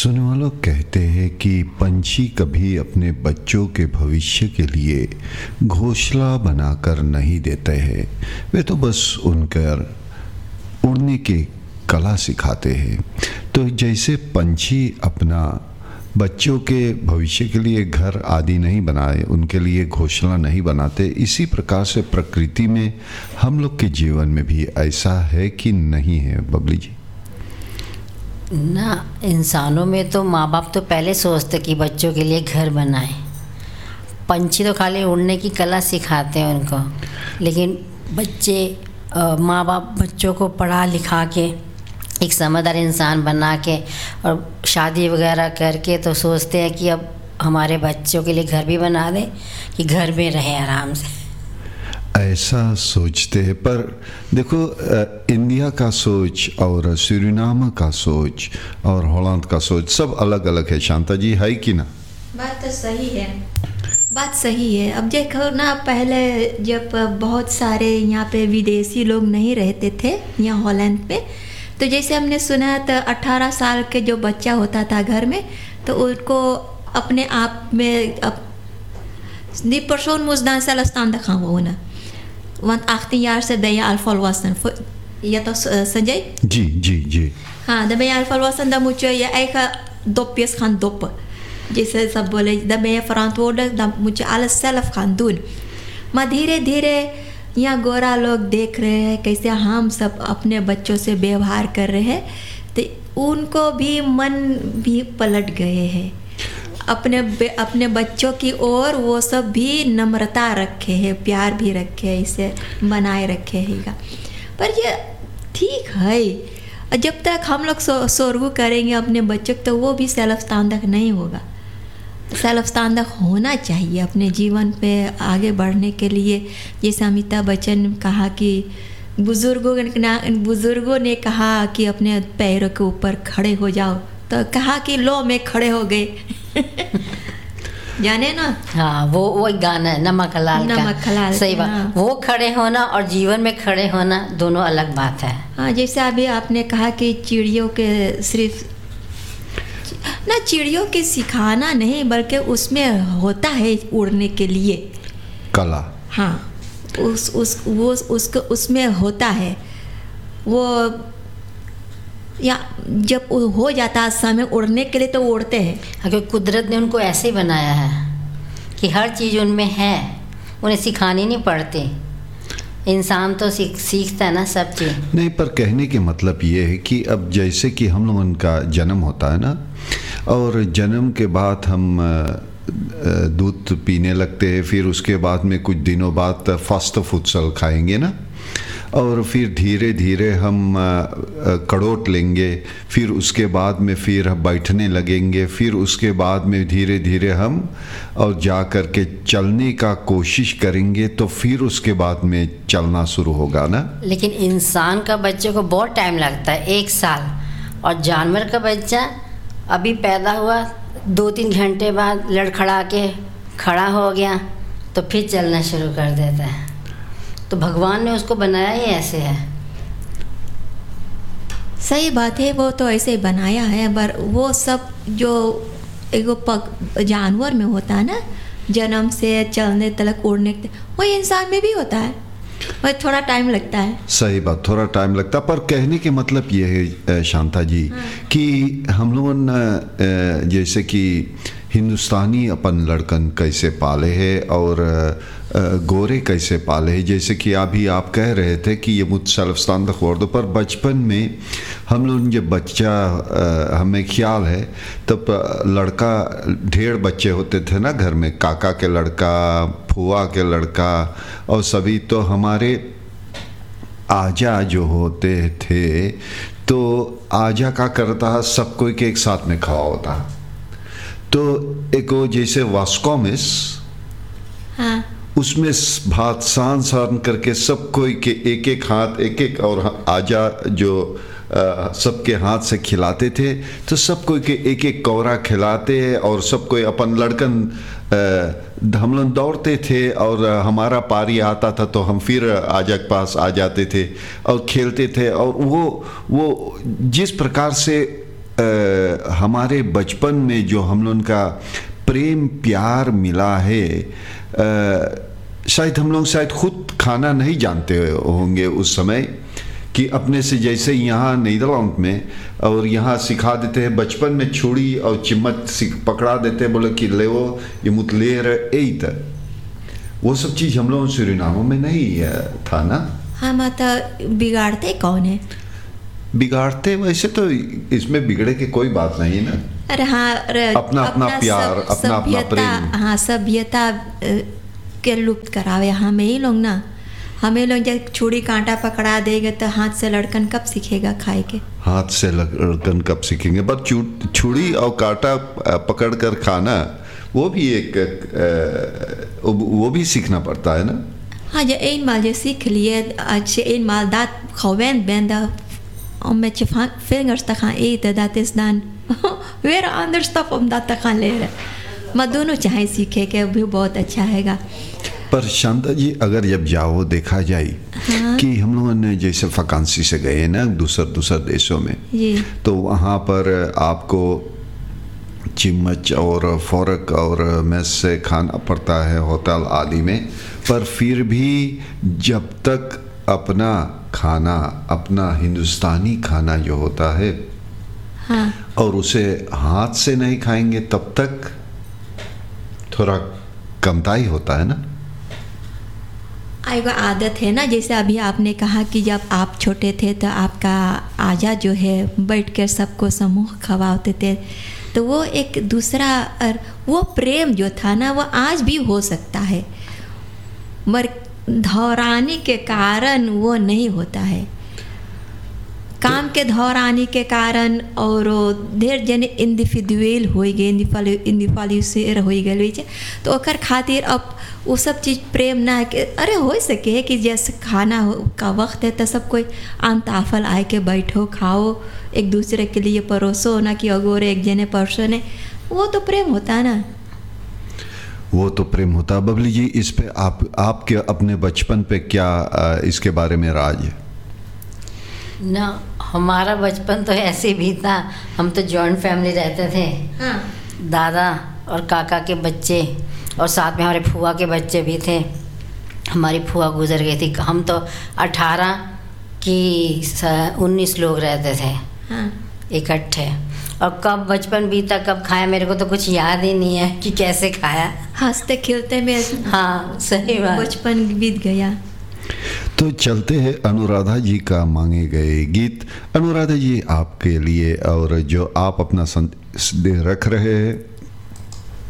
सुनने वालों कहते हैं कि पंछी कभी अपने बच्चों के भविष्य के लिए घोंसला बनाकर नहीं देते हैं, वे तो बस उनकर उड़ने की कला सिखाते हैं। तो जैसे पंछी अपना बच्चों के भविष्य के लिए घर आदि नहीं बनाए, उनके लिए घोंसला नहीं बनाते, इसी प्रकार से प्रकृति में हम लोग के जीवन में भी ऐसा है कि नहीं है बबली जी? ना, इंसानों में तो माँ बाप तो पहले सोचते कि बच्चों के लिए घर बनाएं। पंछी तो खाली उड़ने की कला सिखाते हैं उनको, लेकिन माँ बाप बच्चों को पढ़ा लिखा के एक समझदार इंसान बना के और शादी वगैरह करके तो सोचते हैं कि अब हमारे बच्चों के लिए घर भी बना दें कि घर में रहे आराम से। ऐसा सोचते हैं, पर देखो इंडिया का सोच और सूरीनाम का सोच और हॉलैंड का सोच सब अलग अलग है। शांता जी, है कि ना? बात तो सही है, बात सही है। अब देखो ना, पहले जब बहुत सारे यहाँ पे विदेशी लोग नहीं रहते थे यहाँ हॉलैंड पे, तो जैसे हमने सुना था 18 साल के जो बच्चा होता था घर में, तो उनको अपने आप में die persoon moest dan zelfstandig gaan wonen. Want 18 jaar ben je al volwassen. Ja toch, Sanjay? जी। हाँ, dan ben je al volwassen, dan moet je je eigen dopjes gaan doppen. जैसे सब बोले, dan ben je verantwoordelijk, dan moet je alles zelf gaan doen. Maar धीरे धीरे यहाँ गोरा लोग देख रहे हैं कैसे हम सब अपने बच्चों से व्यवहार कर रहे हैं, तो उनको भी मन भी पलट गए हैं। अपने बच्चों की ओर वो सब भी नम्रता रखे हैं, प्यार भी रखे हैं, इसे बनाए रखे हैं। पर ये ठीक है, जब तक हम लोग शोरगुल करेंगे अपने बच्चों को, तो वो भी सेल्फ स्टैंडर्ड नहीं होगा। सेल्फ स्टैंडर्ड होना चाहिए अपने जीवन पे आगे बढ़ने के लिए। जैसे अमिताभ बच्चन ने कहा कि बुजुर्गों ने कहा कि अपने पैरों के ऊपर खड़े हो जाओ, तो कहा कि लो मैं खड़े हो गए। जाने ना? हाँ, वो एक गाना है नमक हलाल, सही बात। हाँ। वो खड़े होना और जीवन में खड़े होना दोनों अलग बात है। हाँ, जैसे अभी आपने कहा कि चिड़ियों के सिर्फ ना, चिड़ियों के सिखाना नहीं बल्कि उसमें होता है उड़ने के लिए कला। हाँ, उसमें होता है वो, या जब हो जाता है समय उड़ने के लिए तो उड़ते हैं। क्योंकि कुदरत ने उनको ऐसे ही बनाया है कि हर चीज़ उनमें है, उन्हें सिखानी नहीं पड़ती। इंसान तो सीखता है ना सब चीज़। नहीं, पर कहने के मतलब ये है कि अब जैसे कि हम लोग उनका जन्म होता है ना, और जन्म के बाद हम दूध पीने लगते हैं, फिर उसके बाद में कुछ दिनों बाद फास्ट फूड खाएंगे ना, और फिर धीरे धीरे हम कड़ोट लेंगे, फिर उसके बाद में फिर बैठने लगेंगे, फिर उसके बाद में धीरे धीरे हम और जा कर के चलने का कोशिश करेंगे, तो फिर उसके बाद में चलना शुरू होगा ना। लेकिन इंसान का बच्चे को बहुत टाइम लगता है, 1 साल, और जानवर का बच्चा अभी पैदा हुआ 2-3 घंटे बाद लड़खड़ा के खड़ा हो गया तो फिर चलना शुरू कर देता है। तो भगवान ने उसको बनाया ही ऐसे है। सही बात है, वो तो ऐसे ही बनाया है, पर वो सब जो एक जानवर में होता है ना, जन्म से चलने तक उड़ने तक, वो इंसान में भी होता है, पर थोड़ा टाइम लगता है। सही बात, थोड़ा टाइम लगता है, पर कहने के मतलब ये है शांता जी, हाँ। कि हम लोगों जैसे कि हिंदुस्तानी अपन लड़कन कैसे पाले हैं और गोरे कैसे पाले हैं, जैसे कि अभी आप कह रहे थे कि ये मुझ सेल्फ स्टैंडर्ड वर्ड, पर बचपन में हम लोग जब बच्चा हमें ख्याल है तब लड़का ढेर बच्चे होते थे ना घर में, काका के लड़का, फुआ के लड़का, और सभी तो हमारे आजा जो होते थे, तो आजा का करता सब कोई के एक साथ में खड़ा होता, तो एक वो जैसे वास्कोमिस, हाँ, उसमें भात सान करके सब कोई के एक एक हाथ, एक एक और आजा जो सबके हाथ से खिलाते थे, तो सब कोई के एक एक कौरा खिलाते, और सब कोई अपन लड़कन हम लोग दौड़ते थे, और हमारा पारी आता था तो हम फिर आजा के पास आ जाते थे और खेलते थे। और वो जिस प्रकार से हमारे बचपन में जो हम लोगों का प्रेम प्यार मिला है, शायद हम लोग शायद खुद खाना नहीं जानते होंगे उस समय, कि अपने से जैसे यहाँ नीदरलैंड में और यहाँ सिखा देते हैं बचपन में छुरी और चिम्मच पकड़ा देते हैं, बोले कि ले वो ये मुतलेर एत, वो सब चीज़ हम लोगों सूरीनाम में नहीं था ना। हाँ माता, बिगाड़ते कौन है? बिगाड़ते वैसे तो इसमें बिगड़े की कोई बात नहीं है ना। अरे हाँ, अपना अपना प्यार, अपना अपना प्रेम, हाँ सभ्यता के लुप्त करावे हमें ही लोग ना। हमें लोग जब छुरी कांटा पकड़ा देगा तो हाथ से लड़कन कब सीखेगा खाए के? हाथ से लड़कन कब सीखेंगे? पर छुरी और कांटा पकड़ कर खाना वो भी एक वो भी सीखना पड़ता है ना। हाँ, जो एक माल जो सीख लिए अच्छे एक माल दात खावें Benda om met je vingers te gaan eten, dat is dan weer een ander stap om dat te gaan leren. Maar दोनों चाहे सीखे के भी बहुत अच्छा हैगा। पर शांता जी, अगर जब जाओ देखा जाए कि हम लोगों ने जैसे वैकेंसी से गए ना दूसरे देशों में, तो वहाँ पर आपको चिम्मच और फोरक और मेस से खाना पड़ता है होटल आदि में, पर फिर भी जब तक अपना खाना, अपना हिंदुस्तानी खाना जो होता है, हाँ, और उसे हाथ से नहीं खाएंगे तब तक थोड़ा कमताई होता है ना। एक आदत है ना, जैसे अभी आपने कहा कि जब आप छोटे थे तो आपका आजा जो है बैठ कर सबको समूह खवाते थे, तो वो एक दूसरा वो प्रेम जो था ना वो आज भी हो सकता है, मगर दौरानी के कारण वो नहीं होता है। काम के दौरानी के कारण और ढेर जने इंडिविजुअल हो गए, इंडिविजुअल हो गए, तो ओकर खातिर अब वो सब चीज़ प्रेम ना है कि अरे हो सके कि जैसे खाना का वक्त है तो सब कोई आमताफल आए के बैठो खाओ, एक दूसरे के लिए परोसो, ना कि अगोर एक जने परसों ने, वो तो प्रेम होता है ना। वो तो प्रेम होता। बबली जी, इस पे आपके अपने बचपन पे क्या इसके बारे में राज है ना? हमारा बचपन तो ऐसे भी था, हम तो जॉइंट फैमिली रहते थे। हाँ, दादा और काका के बच्चे और साथ में हमारे फूआ के बच्चे भी थे। हमारी फूआ गुजर गई थी, हम तो 18 की 19 लोग रहते थे हाँ, इकट्ठे। और कब बचपन बीता कब खाया मेरे को तो कुछ याद ही नहीं है कि कैसे खाया। हंसते खेलते में हाँ, सही बात, बचपन बीत गया। तो चलते हैं अनुराधा जी का मांगे गए गीत। अनुराधा जी, आपके लिए और जो आप अपना संदेश रख रहे हैं